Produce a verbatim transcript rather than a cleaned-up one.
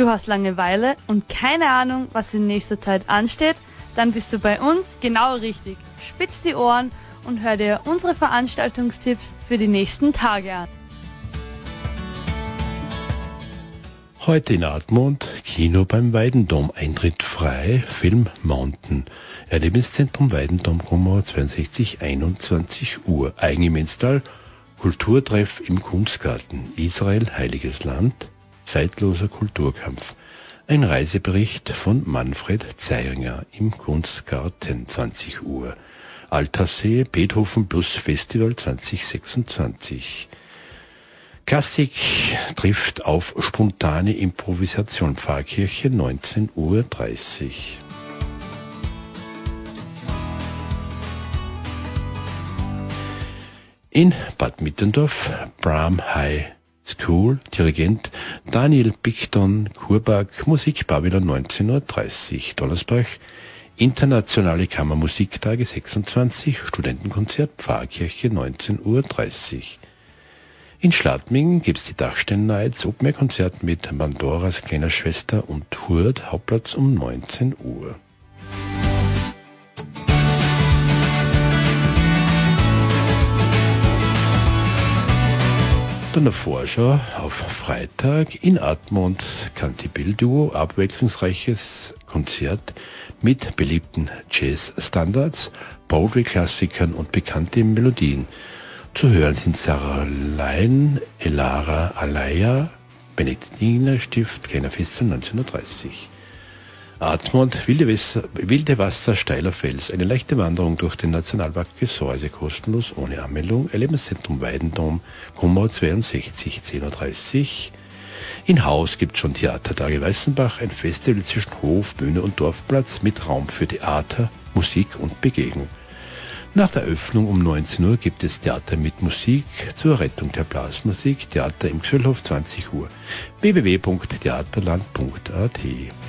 Du hast Langeweile und keine Ahnung, was in nächster Zeit ansteht? Dann bist du bei uns genau richtig. Spitz die Ohren und hör dir unsere Veranstaltungstipps für die nächsten Tage an. Heute in Admont, Kino beim Weidendom, Eintritt frei, Film Mountain, Erlebniszentrum Weidendom, Kummer zweiundsechzig, einundzwanzig Uhr, Eigenimenstal, Kulturtreff im Kunstgarten, Israel, Heiliges Land, zeitloser Kulturkampf. Ein Reisebericht von Manfred Zeiringer im Kunstgarten, zwanzig Uhr. Alterssee, Beethoven Plus Festival zwanzig sechsundzwanzig. Klassik trifft auf spontane Improvisation, Pfarrkirche, neunzehn Uhr dreißig. In Bad Mitterndorf, Bram High School, Dirigent Daniel Bichton, Kurberg, Musik Babylon, neunzehn Uhr dreißig. Donnersbach, Internationale Kammermusiktage sechsundzwanzig, Studentenkonzert, Pfarrkirche, neunzehn Uhr dreißig. In Schladming gibt's die Dachstein Nights, Open Air Konzert mit Pandoras kleiner Schwester und Hurd, Hauptplatz um neunzehn Uhr. Dann der Vorschau auf Freitag in Admont, Cantabile Duo, abwechslungsreiches Konzert mit beliebten Jazz-Standards, Broadway-Klassikern und bekannten Melodien. Zu hören sind Sarah Lein, Elara Alaya, Benediktinerstift, Kleiner Festival, neunzehn Uhr dreißig. Admont, wilde Wasser, wilde Wasser, steiler Fels, eine leichte Wanderung durch den Nationalpark Gesäuse, kostenlos, ohne Anmeldung, Erlebniszentrum Weidendom, Kummer zweiundsechzig, zehn Uhr dreißig. In Haus gibt schon Theatertage Weißenbach, ein Festival zwischen Hof, Bühne und Dorfplatz mit Raum für Theater, Musik und Begegnung. Nach der Öffnung um neunzehn Uhr gibt es Theater mit Musik zur Rettung der Blasmusik, Theater im Gsöllhof, zwanzig Uhr, w w w punkt theaterland punkt a t.